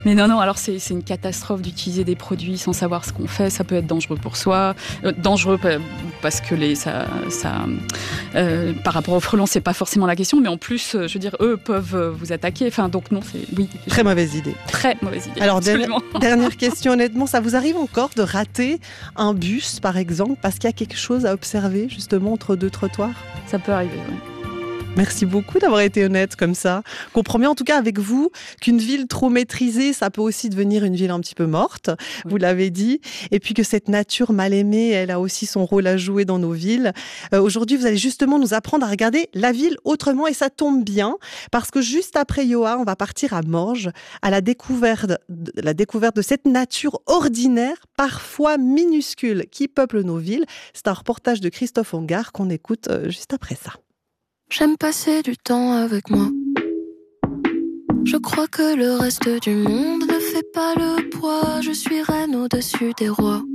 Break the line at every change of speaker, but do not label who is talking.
Mais non, alors c'est une catastrophe d'utiliser des produits sans savoir ce qu'on fait. Ça peut être dangereux pour soi, dangereux parce que par rapport aux frelons, c'est pas forcément la question, mais en plus, je veux dire, eux peuvent vous attaquer. Enfin, donc non, oui.
Très mauvaise idée.
Très mauvaise idée.
Alors, dernière question, honnêtement, ça vous arrive encore de rater un bus, par exemple, parce qu'il y a quelque chose à observer, justement, entre deux trottoirs ?
Ça peut arriver, oui.
Merci beaucoup d'avoir été honnête comme ça. Je comprends bien en tout cas avec vous qu'une ville trop maîtrisée, ça peut aussi devenir une ville un petit peu morte, vous l'avez dit. Et puis que cette nature mal aimée, elle a aussi son rôle à jouer dans nos villes. Aujourd'hui, vous allez justement nous apprendre à regarder la ville autrement et ça tombe bien parce que juste après Yoa, on va partir à Morges à la découverte de cette nature ordinaire, parfois minuscule, qui peuple nos villes. C'est un reportage de Christophe Ongard qu'on écoute juste après ça.
J'aime passer du temps avec moi. Je crois que le reste du monde ne fait pas le poids. Je suis reine au-dessus des rois.